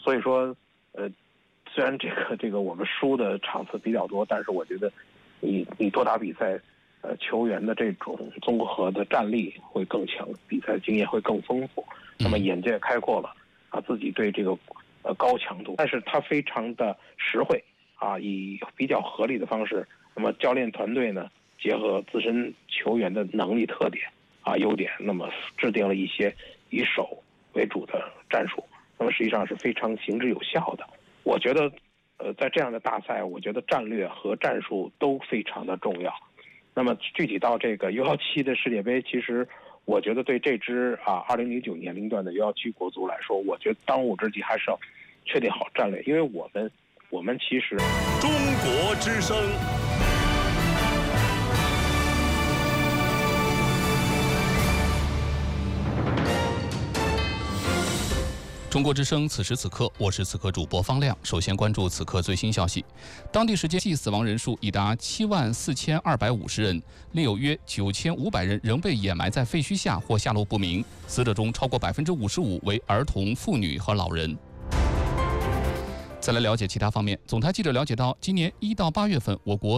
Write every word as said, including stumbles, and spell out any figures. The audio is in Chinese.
所以说，呃，虽然这个这个我们输的场次比较多，但是我觉得你你多打比赛，呃，球员的这种综合的战力会更强，比赛经验会更丰富，那么眼界开阔了啊，自己对这个呃高强度，但是他非常的实惠啊，以比较合理的方式，那么教练团队呢，结合自身球员的能力特点啊优点，那么制定了一些以守为主的战术，那么实际上是非常行之有效的。我觉得，呃，在这样的大赛，我觉得战略和战术都非常的重要。那么具体到这个 U 十七的世界杯，其实我觉得对这支啊二零零九年龄段的 U 十七国足来说，我觉得当务之急还是要确定好战略，因为我们我们其实中国之声。 中国之声，此时此刻，我是此刻主播方亮。首先关注此刻最新消息，当地时间计死亡人数已达七万四千二百五十人，另有约九千五百人仍被掩埋在废墟下或下落不明，死者中超过百分之五十五为儿童、妇女和老人。再来了解其他方面，总台记者了解到，今年一到八月份，我国